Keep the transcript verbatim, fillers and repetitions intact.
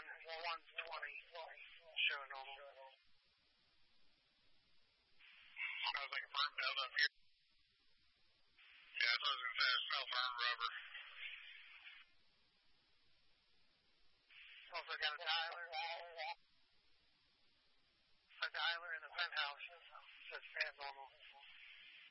one, one twenty, show normal. I was like a firm belt up here. Yeah, that's what I was going to say. I smell firm rubber. Also got a dialer. A dialer in the penthouse. Says stand normal.